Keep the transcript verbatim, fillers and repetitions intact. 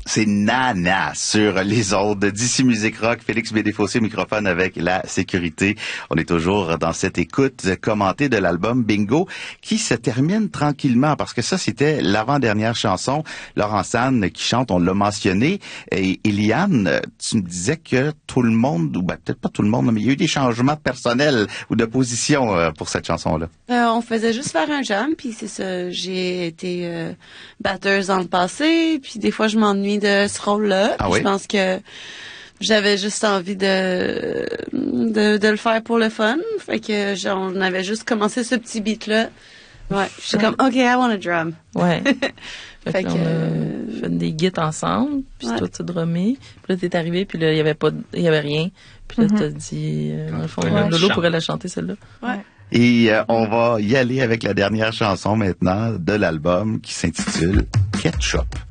C'est Nana sur les ondes d'ici Musique Rock. Félix Bédéfossé, microphone avec la sécurité. On est toujours dans cette écoute commentée de l'album Bingo qui se termine tranquillement parce que ça, c'était l'avant-dernière chanson. Laurence Anne qui chante, on l'a mentionné. Et Eliane, tu me disais que tout le monde, ou ben, peut-être pas tout le monde, mais il y a eu des changements personnels ou de position euh, pour cette chanson-là. Euh, on faisait juste faire un jam, puis c'est ça. J'ai été euh, batteuse dans le passé, puis des fois je m'ennuie de ce rôle-là. Ah oui? Je pense que j'avais juste envie de, de de le faire pour le fun. Fait que genre, on avait juste commencé ce petit beat-là. Ouais, je suis comme OK, I want a drum. Ouais. Fait, Fait que que on a euh... fait des guides ensemble, puis ouais. toi tu drummé, puis là t'es arrivé, puis là il y avait pas, il y avait rien, puis là Mm-hmm. t'as dit, euh, dans le fond, Ouais. Lolo pourrait la chanter celle-là. Ouais. Et euh, on va y aller avec la dernière chanson maintenant de l'album qui s'intitule Ketchup.